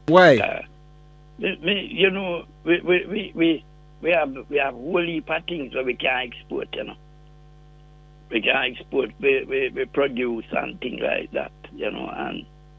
Why? You know, we have whole heap of things that we can export, you know. We can export, we produce and things like that, you know, and